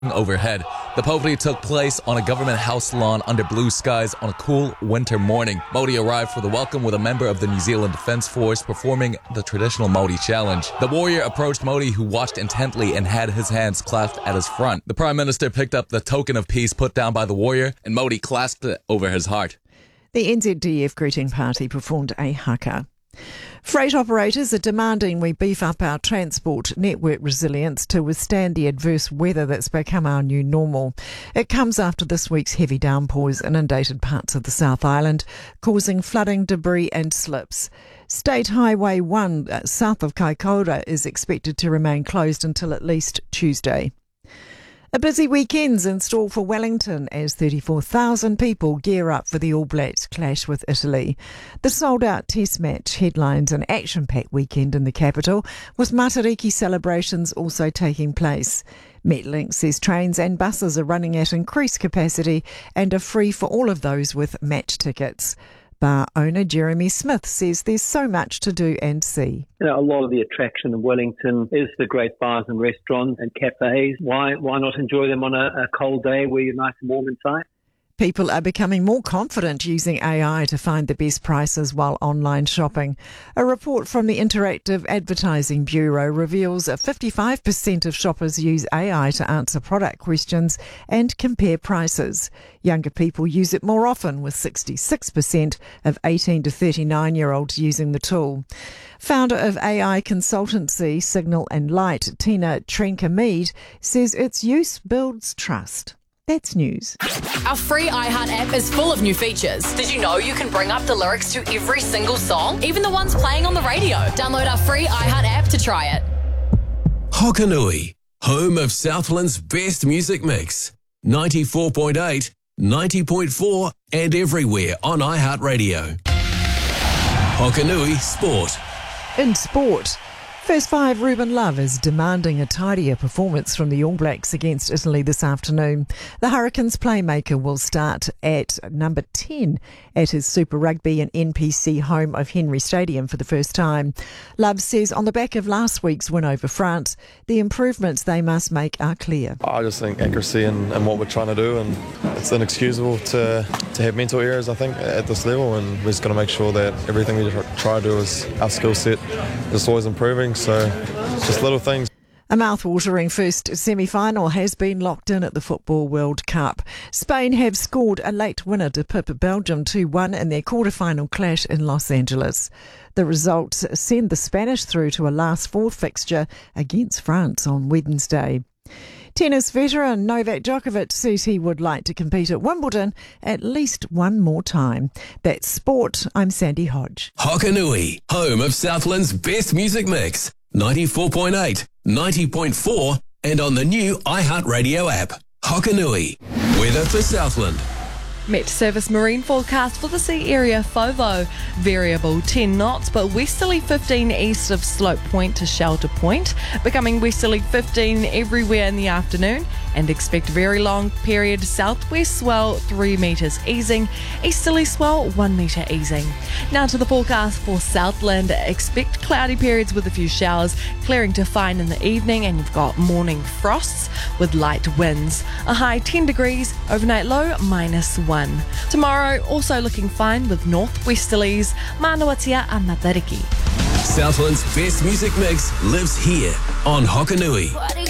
overhead. The party took place on a government house lawn under blue skies on a cool winter morning. Modi arrived for the welcome with a member of the New Zealand Defence Force performing the traditional Modi challenge. The warrior approached Modi, who watched intently and had his hands clasped at his front. The Prime Minister picked up the token of peace put down by the warrior, and Modi clasped it over his heart. The NZDF greeting party performed a haka. Freight operators are demanding we beef up our transport network resilience to withstand the adverse weather that's become our new normal. It comes after this week's heavy downpours inundated parts of the South Island, causing flooding, debris and slips. State Highway 1 south of Kaikoura is expected to remain closed until at least Tuesday. A busy weekend's in store for Wellington as 34,000 people gear up for the All Blacks clash with Italy. The sold-out Test match headlines an action-packed weekend in the capital, with Matariki celebrations also taking place. Metlink says trains and buses are running at increased capacity and are free for all of those with match tickets. Bar owner Jeremy Smith says there's so much to do and see. A lot of the attraction in Wellington is the great bars and restaurants and cafes. Why not enjoy them on a cold day where you're nice and warm inside? People are becoming more confident using AI to find the best prices while online shopping. A report from the Interactive Advertising Bureau reveals that 55% of shoppers use AI to answer product questions and compare prices. Younger people use it more often, with 66% of 18 to 39-year-olds using the tool. Founder of AI consultancy Signal and Light, Tina Trenka-Mead, says its use builds trust. That's news. Our free iHeart app is full of new features. Did you know you can bring up the lyrics to every single song, even the ones playing on the radio? Download our free iHeart app to try it. Hokanui, home of Southland's best music mix. 94.8, 90.4 and everywhere on iHeartRadio. Hokanui Sport. In sport, First Five Ruben Love is demanding a tidier performance from the All Blacks against Italy this afternoon. The Hurricanes playmaker will start at number 10 at his Super Rugby and NPC home of Henry Stadium for the first time. Love says on the back of last week's win over France, the improvements they must make are clear. I just think accuracy and what we're trying to do, and it's inexcusable to have mental errors, I think, at this level, and we're just going to make sure that everything we try to do is our skill set is always improving. So just little things. A mouth-watering first semi-final has been locked in at the Football World Cup. Spain have scored a late winner to pip Belgium 2-1 in their quarter-final clash in Los Angeles. The results send the Spanish through to a last four fixture against France on Wednesday. Tennis veteran Novak Djokovic says he would like to compete at Wimbledon at least one more time. That's sport. I'm Sandy Hodge. Hokanui, home of Southland's best music mix. 94.8, 90.4 and on the new iHeartRadio app. Hokanui, weather for Southland. Met Service marine forecast for the sea area FOVO. Variable 10 knots, but westerly 15 east of Slope Point to Shelter Point. Becoming westerly 15 everywhere in the afternoon. And expect very long period southwest swell 3 metres easing. Easterly swell 1 metre easing. Now to the forecast for Southland. Expect cloudy periods with a few showers. Clearing to fine in the evening, and you've got morning frosts with light winds. A high 10 degrees, overnight low -1. Tomorrow, also looking fine with northwesterlies, Manawatia and Matariki. Southland's best music mix lives here on Hokanui.